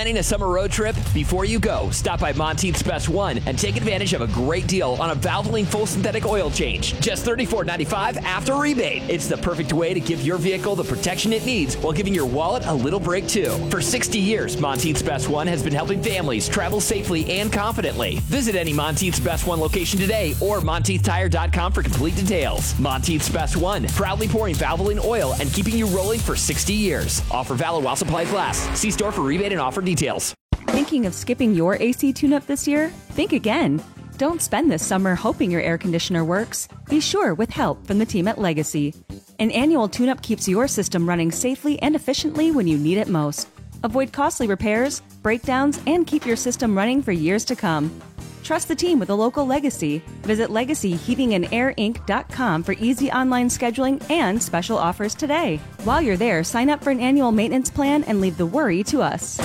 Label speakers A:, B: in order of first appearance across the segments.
A: Planning a summer road trip? Before you go, stop by Monteith's Best One and take advantage of a great deal on a Valvoline full synthetic oil change. Just $34.95 after rebate. It's the perfect way to give your vehicle the protection it needs while giving your wallet a little break too. For 60 years, Monteith's Best One has been helping families travel safely and confidently. Visit any Monteith's Best One location today or MonteithTire.com for complete details. Monteith's Best One, proudly pouring Valvoline oil and keeping you rolling for 60 years. Offer valid while supplies last. See store for rebate and offer details.
B: Thinking of skipping your AC tune-up this year? Think again. Don't spend this summer hoping your air conditioner works. Be sure with help from the team at Legacy. An annual tune-up keeps your system running safely and efficiently when you need it most. Avoid costly repairs, breakdowns, and keep your system running for years to come. Trust the team with a local Legacy. Visit LegacyHeatingandAirInc.com for easy online scheduling and special offers today. While you're there, sign up for an annual maintenance plan and leave the worry to us.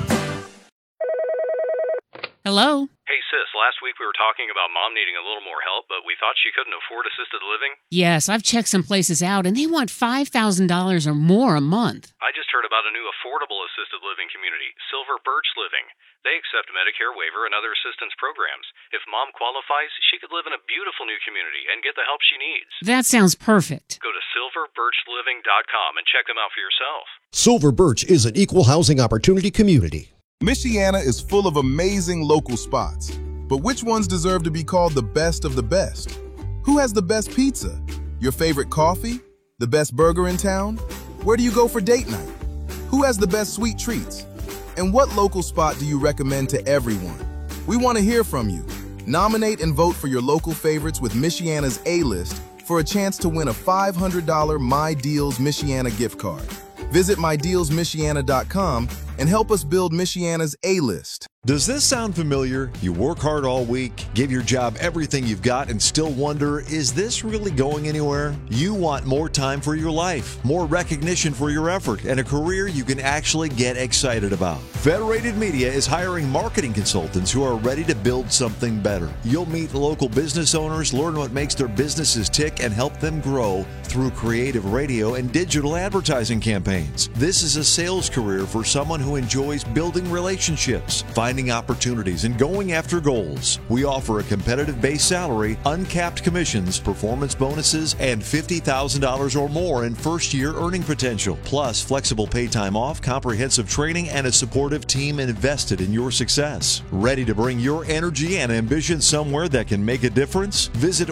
C: Hello?
D: Hey, sis, last week we were talking about Mom needing a little more help, but we thought she couldn't afford assisted living.
C: Yes, I've checked some places out, and they want $5,000 or more a month.
D: I just heard about a new affordable assisted living community, Silver Birch Living. They accept Medicare waiver and other assistance programs. If Mom qualifies, she could live in a beautiful new community and get the help she needs.
C: That sounds perfect.
D: Go to silverbirchliving.com and check them out for yourself.
E: Silver Birch is an equal housing opportunity community.
F: Michiana is full of amazing local spots, but which ones deserve to be called the best of the best? Who has the best pizza? Your favorite coffee? The best burger in town? Where do you go for date night? Who has the best sweet treats? And what local spot do you recommend to everyone? We want to hear from you. Nominate and vote for your local favorites with Michiana's A-List for a chance to win a $500 My Deals Michiana gift card. Visit MyDealsMichiana.com and help us build Michiana's A-List.
G: Does this sound familiar? You work hard all week, give your job everything you've got, and still wonder, is this really going anywhere? You want more time for your life, more recognition for your effort, and a career you can actually get excited about. Federated Media is hiring marketing consultants who are ready to build something better. You'll meet local business owners, learn what makes their businesses tick, and help them grow through creative radio and digital advertising campaigns. This is a sales career for someone who enjoys building relationships, finding opportunities, and going after goals. We offer a competitive base salary, uncapped commissions, performance bonuses, and $50,000 or more in first-year earning potential, plus flexible pay time off, comprehensive training, and a supportive team invested in your success. Ready to bring your energy and ambition somewhere that can make a difference? Visit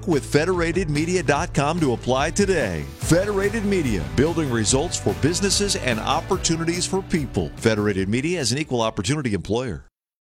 G: workwithfederatedmedia.com to apply today. Federated Media, building results for businesses and opportunities for people. Federated Media is an equal opportunity employer.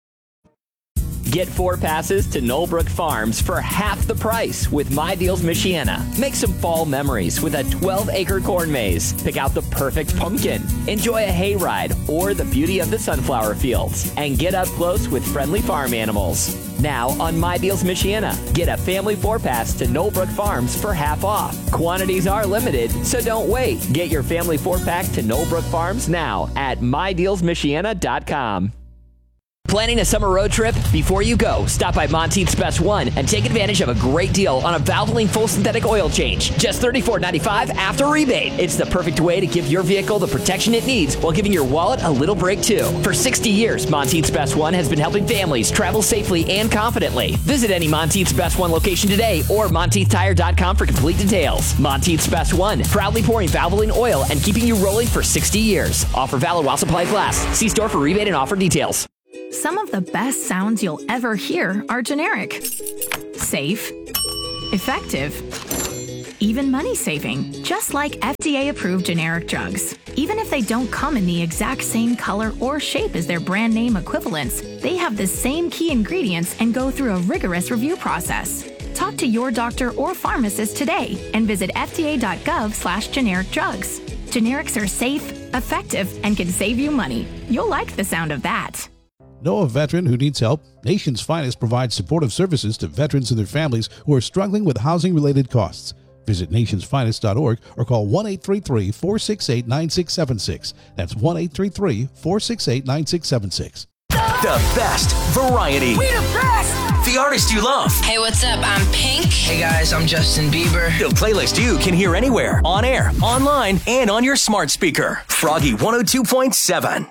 A: Get 4 passes to Knollbrook Farms for half the price with My Deals Michiana. Make some fall memories with a 12-acre corn maze. Pick out the perfect pumpkin. Enjoy a hayride or the beauty of the sunflower fields. And get up close with friendly farm animals. Now on My Deals Michiana, get a family 4-pass to Knollbrook Farms for half off. Quantities are limited, so don't wait. Get your family 4-pack to Knollbrook Farms now at MyDealsMichiana.com. Planning a summer road trip? Before you go, stop by Monteith's Best One and take advantage of a great deal on a Valvoline full synthetic oil change. Just $34.95 after rebate. It's the perfect way to give your vehicle the protection it needs while giving your wallet a little break too. For 60 years, Monteith's Best One has been helping families travel safely and confidently. Visit any Monteith's Best One location today or MonteithTire.com for complete details. Monteith's Best One, proudly pouring Valvoline oil and keeping you rolling for 60 years. Offer valid while supplies last. See store for rebate and offer details.
H: Some of the best sounds you'll ever hear are generic. Safe. Effective. Even money-saving. Just like FDA-approved generic drugs. Even if they don't come in the exact same color or shape as their brand name equivalents, they have the same key ingredients and go through a rigorous review process. Talk to your doctor or pharmacist today and visit fda.gov/generic drugs. Generics are safe, effective, and can save you money. You'll like the sound of that.
I: Know a veteran who needs help? Nation's Finest provides supportive services to veterans and their families who are struggling with housing-related costs. Visit nationsfinest.org or call 1-833-468-9676. That's 1-833-468-9676.
J: The best variety.
K: We the best!
J: the artist you love.
K: Hey, what's up? I'm Pink.
J: Hey guys, I'm Justin Bieber. The playlist you can hear anywhere, on air, online, and on your smart speaker. Froggy 102.7.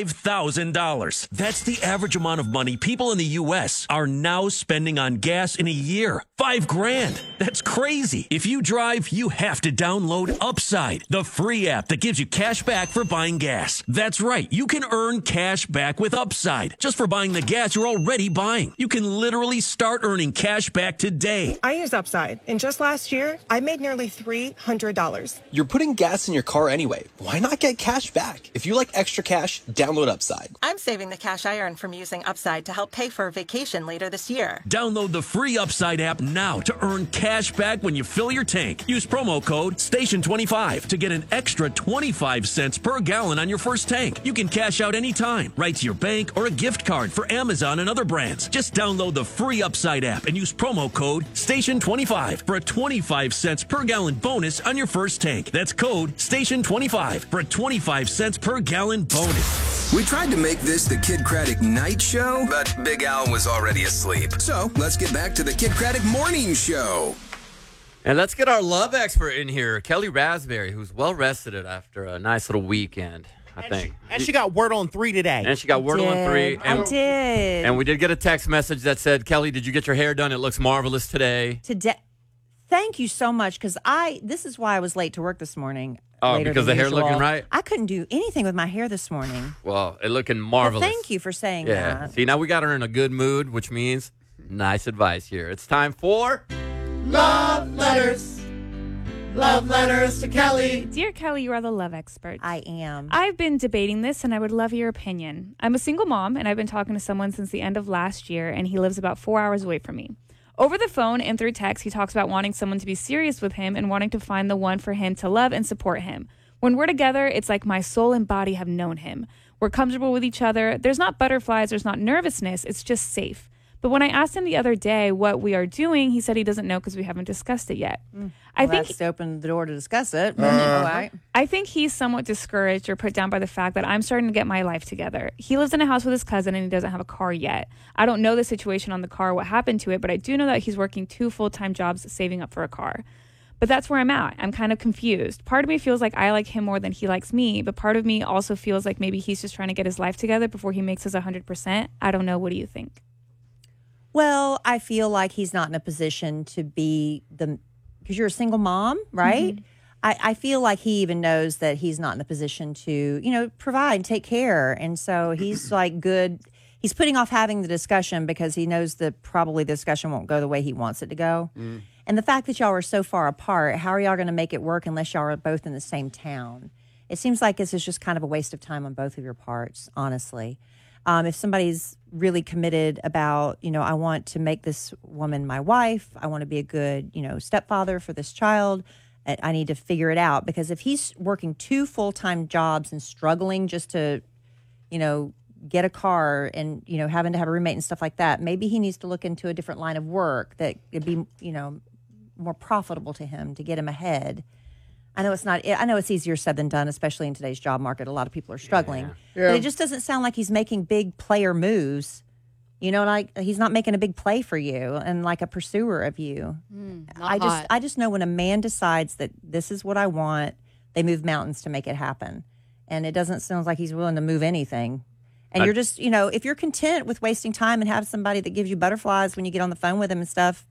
L: $5,000. That's the average amount of money people in the U.S. are now spending on gas in a year. $5,000. That's crazy. If you drive, you have to download Upside, the free app that gives you cash back for buying gas. That's right. You can earn cash back with Upside just for buying the gas you're already buying. You can literally start earning cash back today.
M: I use Upside, and just last year, I made nearly $300.
N: You're putting gas in your car anyway. Why not get cash back? If you like extra cash, download Upside.
M: I'm saving the cash I earn from using Upside to help pay for a vacation later this year.
L: Download the free Upside app now to earn cash back when you fill your tank. Use promo code STATION25 to get an extra 25 cents per gallon on your first tank. You can cash out anytime, right to your bank or a gift card for Amazon and other brands. Just download the free Upside app and use promo code STATION25 for a 25 cents per gallon bonus on your first tank. That's code STATION25 for a 25 cents per gallon bonus.
O: We tried to make this the Kid Craddock Night Show, but Big Al was already asleep. So let's get back to the Kid Craddock Morning Show.
P: And let's get our love expert in here, Kelly Raspberry, who's well rested after a nice little weekend, I think.
Q: And she got Wordle on 3 today.
P: And she got Wordle on 3. And,
R: I did.
P: And we did get a text message that said, Kelly, did you get your hair done? It looks marvelous today.
R: Today. Thank you so much, because this is why I was late to work this morning.
P: Oh, because the hair looking right?
R: I couldn't do anything with my hair this morning.
P: Well, it looking marvelous.
R: But thank you for saying that.
P: See, now we got her in a good mood, which means nice advice here. It's time for
S: Love Letters. Love letters to Kelly.
T: Dear Kelly, you are the love expert.
R: I am.
T: I've been debating this, and I would love your opinion. I'm a single mom, and I've been talking to someone since the end of last year, and he lives about 4 hours away from me. Over the phone and through text, he talks about wanting someone to be serious with him and wanting to find the one for him to love and support him. When we're together, it's like my soul and body have known him. We're comfortable with each other. There's not butterflies. There's not nervousness. It's just safe. But when I asked him the other day what we are doing, he said he doesn't know because we haven't discussed it yet.
R: I think that's to open the door to discuss it. Right.
T: I think he's somewhat discouraged or put down by the fact that I'm starting to get my life together. He lives in a house with his cousin and he doesn't have a car yet. I don't know the situation on the car, what happened to it, but I do know that he's working 2 full-time jobs saving up for a car. But that's where I'm at. I'm kind of confused. Part of me feels like I like him more than he likes me, but part of me also feels like maybe he's just trying to get his life together before he makes his 100%. I don't know. What do you think?
R: Well, I feel like he's not in a position to be because you're a single mom, right? Mm-hmm. I feel like he even knows that he's not in a position to, provide and take care. And so he's like good. He's putting off having the discussion because he knows that probably the discussion won't go the way he wants it to go. Mm. And the fact that y'all are so far apart, how are y'all going to make it work unless y'all are both in the same town? It seems like this is just kind of a waste of time on both of your parts, honestly. If somebody's really committed about, I want to make this woman my wife, I want to be a good, stepfather for this child, I need to figure it out. Because if he's working 2 full-time jobs and struggling just to, get a car and, having to have a roommate and stuff like that, maybe he needs to look into a different line of work that could be, more profitable to him to get him ahead. I know it's easier said than done, especially in today's job market. A lot of people are struggling. Yeah. But it just doesn't sound like he's making big player moves. Like he's not making a big play for you and like a pursuer of you. I just know when a man decides that this is what I want, they move mountains to make it happen. And it doesn't sound like he's willing to move anything. And you're just, if you're content with wasting time and have somebody that gives you butterflies when you get on the phone with him and stuff,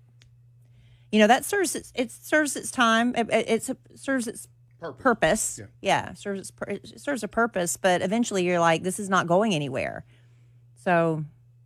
R: that serves its time. It serves its purpose. Yeah, it serves a purpose. But eventually, you're like, this is not going anywhere. So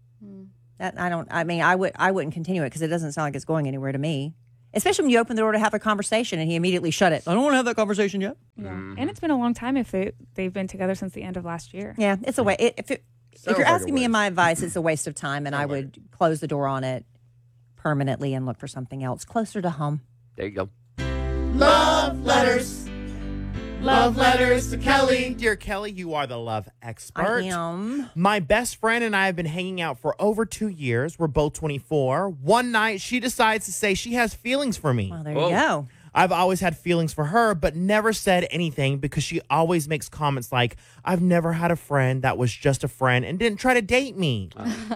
R: I wouldn't continue it because it doesn't sound like it's going anywhere to me. Especially when you open the door to have a conversation and he immediately shut it. I don't want to have that conversation yet.
T: Yeah, and it's been a long time if they've been together since the end of last year.
R: Yeah, it's a way. If you're asking me my advice, it's a waste of time, and I would close the door on it permanently and look for something else closer to home.
P: There you go.
S: Love letters. Love letters to Kelly.
Q: Dear Kelly, you are the love expert.
R: I am.
Q: My best friend and I have been hanging out for over 2 years. We're both 24. One night, she decides to say she has feelings for me.
R: Well, there you go.
Q: I've always had feelings for her, but never said anything because she always makes comments like, I've never had a friend that was just a friend and didn't try to date me.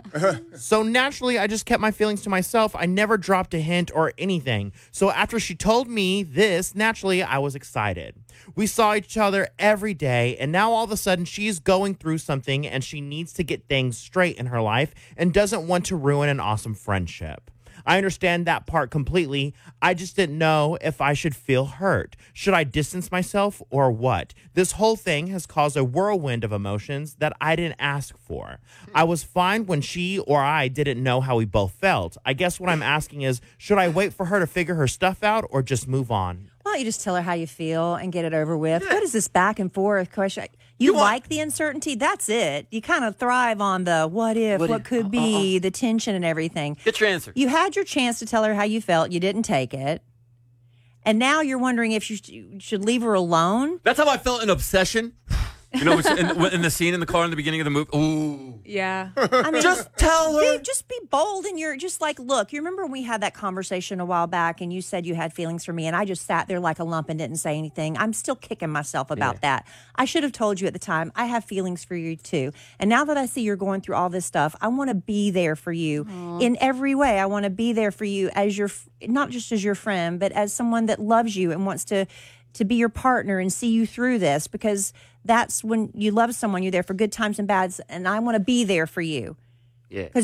Q: So naturally, I just kept my feelings to myself. I never dropped a hint or anything. So after she told me this, naturally, I was excited. We saw each other every day, and now all of a sudden she's going through something and she needs to get things straight in her life and doesn't want to ruin an awesome friendship. I understand that part completely. I just didn't know if I should feel hurt. Should I distance myself or what? This whole thing has caused a whirlwind of emotions that I didn't ask for. I was fine when she or I didn't know how we both felt. I guess what I'm asking is, should I wait for her to figure her stuff out or just move on?
R: Why don't you just tell her how you feel and get it over with? What is this back and forth question? You like the uncertainty? That's it. You kind of thrive on the what if, what could be, the tension and everything.
P: Get your answer.
R: You had your chance to tell her how you felt. You didn't take it. And now you're wondering if you should leave her alone?
P: That's how I felt in Obsession. You know, in the scene in the car in the beginning of the movie. Ooh.
T: Yeah.
R: I mean,
P: just tell her.
R: Just be bold, and you're just like, look, you remember when we had that conversation a while back and you said you had feelings for me and I just sat there like a lump and didn't say anything. I'm still kicking myself about that. I should have told you at the time, I have feelings for you too. And now that I see you're going through all this stuff, I want to be there for you in every way. I want to be there for you as not just as your friend, but as someone that loves you and wants to be your partner and see you through this, because that's when you love someone, you're there for good times and bads, and I want to be there for you.
P: Yeah.
R: Because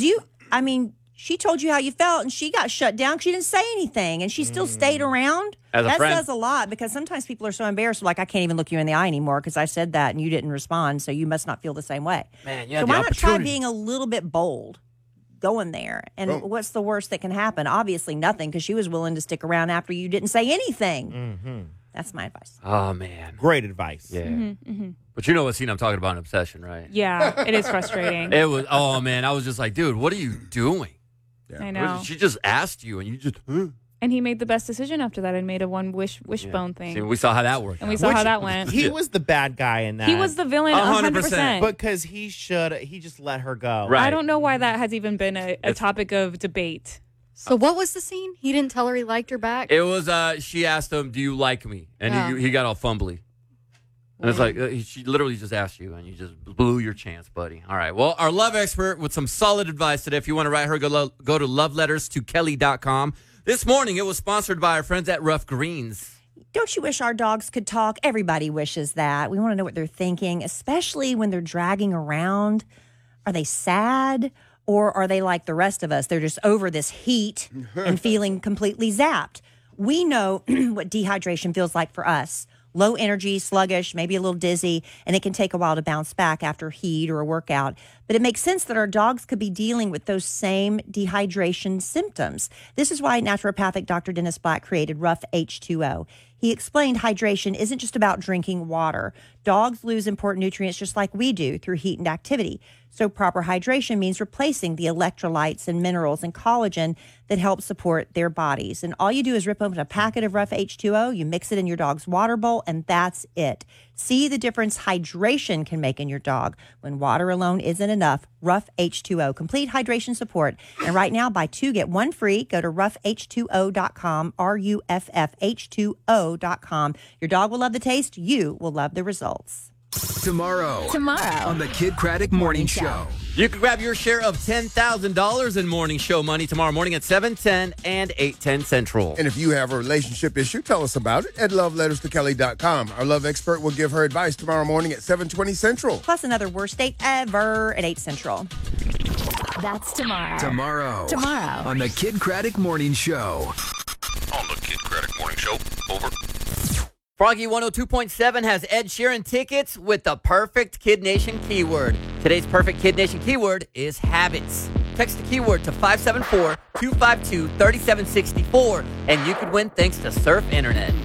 R: she told you how you felt, and she got shut down because she didn't say anything, and she still stayed around. That says a lot, because sometimes people are so embarrassed, like, I can't even look you in the eye anymore because I said that and you didn't respond, so you must not feel the same way.
P: Man, yeah.
R: So why not try being a little bit bold? Going there. And what's the worst that can happen? Obviously nothing, because she was willing to stick around after you didn't say anything.
Q: Mm-hmm.
R: That's my advice.
P: Oh, man.
Q: Great advice.
P: Yeah. But you know what scene I'm talking about in Obsession, right?
T: Yeah, it is frustrating.
P: It was, oh, man. I was just like, dude, what are you doing?
T: I know.
P: She just asked you, and you just,
T: And he made the best decision after that and made a wishbone thing.
P: See, we saw how that worked.
T: And we saw how that went.
Q: He was the bad guy in that.
T: He was the villain 100%.
Q: Because he just let her go.
T: Right. I don't know why that has even been a topic of debate.
K: So what was the scene? He didn't tell her he liked her back?
P: It was, she asked him, do you like me? And he got all fumbly. And it's like, she literally just asked you, and you just blew your chance, buddy. All right. Well, our love expert with some solid advice today. If you want to write her, go to loveletterstokelly.com. This morning, it was sponsored by our friends at Rough Greens.
R: Don't you wish our dogs could talk? Everybody wishes that. We want to know what they're thinking, especially when they're dragging around. Are they sad? Or are they like the rest of us? They're just over this heat and feeling completely zapped. We know what dehydration feels like for us. Low energy, sluggish, maybe a little dizzy, and it can take a while to bounce back after heat or a workout. But it makes sense that our dogs could be dealing with those same dehydration symptoms. This is why naturopathic Dr. Dennis Black created Rough H2O. He explained hydration isn't just about drinking water. Dogs lose important nutrients just like we do through heat and activity. So proper hydration means replacing the electrolytes and minerals and collagen that help support their bodies. And all you do is rip open a packet of Rough H2O, you mix it in your dog's water bowl, and that's it. See the difference hydration can make in your dog when water alone isn't enough. Rough H2O, complete hydration support. And right now, buy 2, get 1 free. Go to roughh2o.com, RUFFH2O.com. Your dog will love the taste. You will love the results.
O: Tomorrow on the Kid Craddock Morning Show.
P: You can grab your share of $10,000 in morning show money tomorrow morning at 7:10 and 8:10 Central.
K: And if you have a relationship issue, tell us about it at loveletterstokelly.com. Our love expert will give her advice tomorrow morning at 7:20 Central.
R: Plus another worst date ever at 8 Central.
H: That's tomorrow.
O: Tomorrow on the Kid Craddock Morning Show.
D: On the Kid Craddock Morning Show. Over.
P: Froggy 102.7 has Ed Sheeran tickets with the perfect Kid Nation keyword. Today's perfect Kid Nation keyword is habits. Text the keyword to 574-252-3764, and you could win thanks to Surf Internet.